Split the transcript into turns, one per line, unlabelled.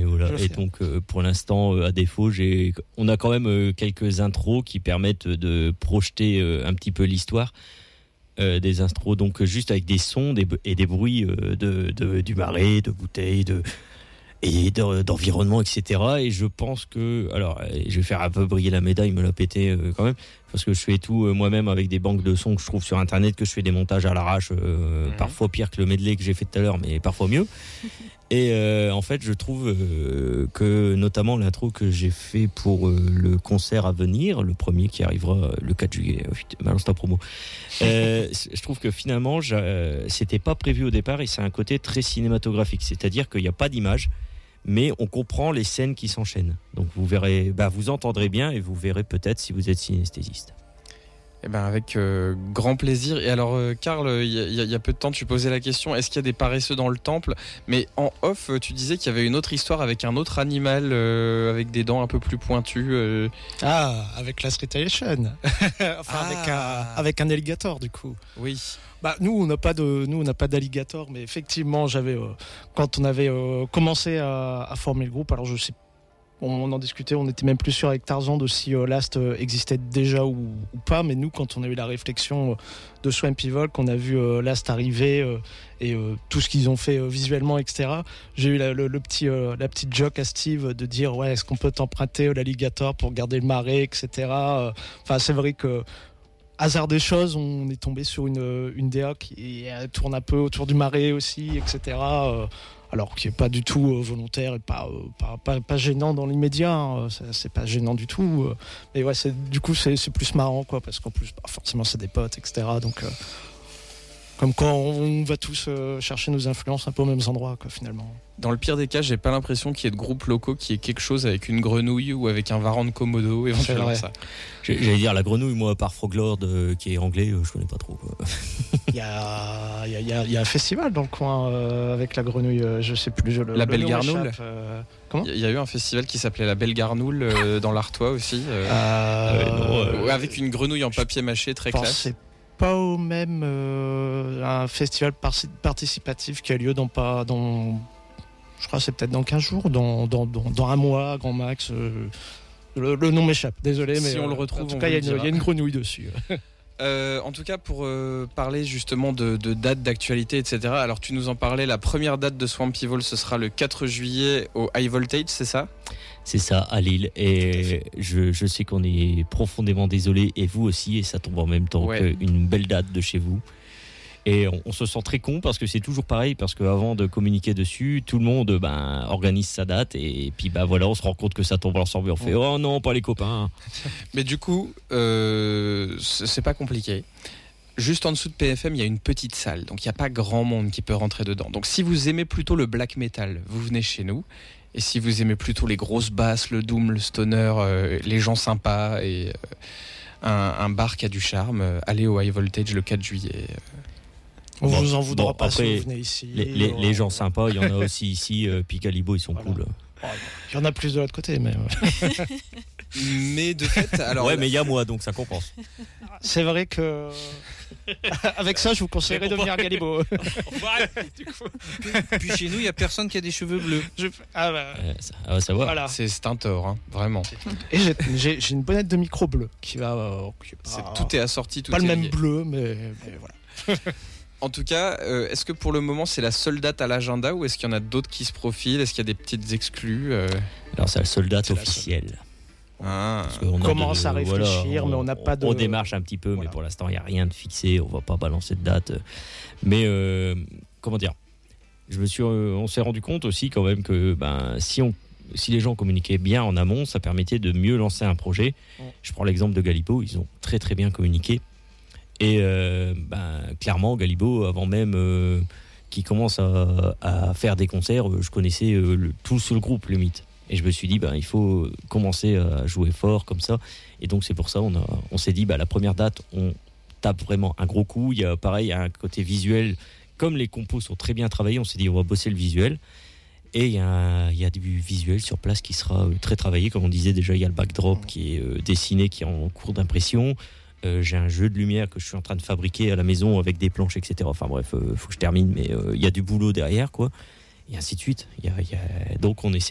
Mais voilà. Et donc, pour l'instant, à défaut, on a quand même quelques intros qui permettent de projeter un petit peu l'histoire. Des intros, donc juste avec des sons et des bruits du marais, de bouteilles, d'environnement, etc. Et je pense que, alors, je vais faire un peu briller la médaille, me la péter quand même, parce que je fais tout moi-même avec des banques de sons que je trouve sur internet, que je fais des montages à l'arrache, parfois pire que le medley que j'ai fait tout à l'heure, mais parfois mieux. Et en fait, je trouve que notamment l'intro que j'ai fait pour le concert à venir, le premier qui arrivera le 4 juillet, balance ta promo. Je trouve que finalement, c'était pas prévu au départ et c'est un côté très cinématographique, c'est-à-dire qu'il n'y a pas d'image, mais on comprend les scènes qui s'enchaînent. Donc vous verrez, vous entendrez bien et vous verrez peut-être si vous êtes synesthésiste.
Eh ben avec grand plaisir. Et alors, Karl, il y a peu de temps, tu posais la question, est-ce qu'il y a des paresseux dans le temple ? Mais en off, tu disais qu'il y avait une autre histoire avec un autre animal avec des dents un peu plus pointues.
Avec la Streetaliation. Avec un alligator, du coup.
Oui.
Nous, on n'a pas d'alligator, mais effectivement, quand on avait commencé à former le groupe, alors je sais. On en discutait, on était même plus sûr avec Tarzan de si Last existait déjà ou pas, mais nous, quand on a eu la réflexion de Swampy Volk, on a vu Last arriver et tout ce qu'ils ont fait visuellement, etc. J'ai eu la petite joke à Steve de dire est-ce qu'on peut t'emprunter l'alligator pour garder le marais, etc. Enfin, c'est vrai que hasard des choses, on est tombé sur une DA qui tourne un peu autour du marais aussi, etc. Alors qui n'est pas du tout volontaire et pas gênant dans l'immédiat, hein. C'est pas gênant du tout. Mais ouais, c'est plus marrant, quoi, parce qu'en plus, forcément, c'est des potes, etc. Donc, comme quand on va tous chercher nos influences un peu aux mêmes endroits, quoi, finalement.
Dans le pire des cas, j'ai pas l'impression qu'il y ait de groupes locaux qui aient quelque chose avec une grenouille ou avec un varan de Komodo, éventuellement ça.
J'allais dire la grenouille, moi, à part Froglord, qui est anglais, je connais pas trop, quoi.
Il y a un festival dans le coin avec la grenouille, je sais plus.
La Belle Garnoule.
Comment ?
Il y a eu un festival qui s'appelait la Belle Garnoule dans l'Artois aussi. Avec une grenouille en papier mâché très classe.
Pas au même un festival participatif qui a lieu je crois que c'est peut-être dans 15 jours, dans un mois, grand max. Le nom m'échappe, désolé, mais
si on le retrouve,
en tout cas, il y a une grenouille dessus.
En tout cas, pour parler justement de dates d'actualité, etc. Alors, tu nous en parlais, la première date de Swampy Volk, ce sera le 4 juillet au High Voltage, c'est ça ?
C'est ça, à Lille. Et je sais qu'on est profondément désolé, et vous aussi, et ça tombe en même temps qu'une belle date de chez vous. Et on se sent très con parce que c'est toujours pareil, parce qu'avant de communiquer dessus, tout le monde organise sa date et puis voilà, on se rend compte que ça tombe ensemble et on fait oh non, pas les copains.
Mais du coup, c'est pas compliqué. Juste en dessous de PFM, il y a une petite salle, donc il n'y a pas grand monde qui peut rentrer dedans. Donc si vous aimez plutôt le black metal, vous venez chez nous. Et si vous aimez plutôt les grosses basses, le doom, le stoner, les gens sympas et un bar qui a du charme, allez au High Voltage le 4 juillet.
On vous en voudra pas
après,
si vous venez ici.
Les gens sympas, il y en a aussi ici. Puis Calibo, ils sont cool.
Il y en a plus de l'autre côté, mais.
Mais de fait, alors.
Ouais, mais il y a moi, donc ça compense.
C'est vrai que. Avec ça, je vous conseillerais de venir à Calibo.
Puis chez nous, il n'y a personne qui a des cheveux bleus.
Ça va savoir.
Voilà.
C'est un tort, hein, vraiment.
Et j'ai une bonnette de micro bleu qui va.
Tout est assorti, tout
pas
est
le même
lié.
bleu, mais voilà.
En tout cas, est-ce que pour le moment c'est la seule date à l'agenda ou est-ce qu'il y en a d'autres qui se profilent ? Est-ce qu'il y a des petites exclus
Alors c'est la seule date officielle.
On commence à réfléchir, mais on n'a pas de.
On démarche un petit peu, mais pour l'instant il n'y a rien de fixé. On va pas balancer de date. Mais comment dire ? On s'est rendu compte aussi quand même que si les gens communiquaient bien en amont, ça permettait de mieux lancer un projet. Je prends l'exemple de Galibo, ils ont très très bien communiqué. Et clairement, Galibo, avant même qu'il commence à faire des concerts, je connaissais tout le groupe, limite. Et je me suis dit, il faut commencer à jouer fort comme ça. Et donc, c'est pour ça on s'est dit, la première date, on tape vraiment un gros coup. Il y a pareil, un côté visuel. Comme les compos sont très bien travaillés, on s'est dit, on va bosser le visuel. Et il y a du visuel sur place qui sera très travaillé. Comme on disait déjà, il y a le backdrop qui est dessiné, qui est en cours d'impression. J'ai un jeu de lumière que je suis en train de fabriquer à la maison avec des planches, etc. Enfin bref, faut que je termine, mais il y a du boulot derrière, quoi. Et ainsi de suite. Donc on essaie